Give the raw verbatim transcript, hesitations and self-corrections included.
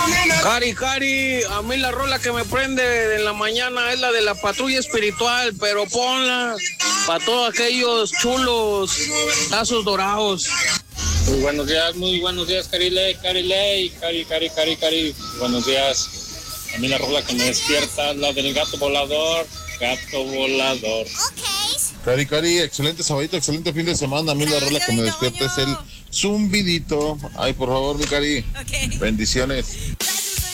Cari, Cari, a mí la rola que me prende en la mañana es la de la patrulla espiritual, pero ponla para todos aquellos chulos tazos dorados. Muy buenos días, muy buenos días, Cariley, Cariley, Cari, Cari, Cari, Cari. Buenos días. A mí la rola que me despierta es la del gato volador, gato volador. Cari, Cari, excelente sabadito, excelente fin de semana. A mí la rola que me despierta es el zumbidito. Ay, por favor, mi Cari. Bendiciones.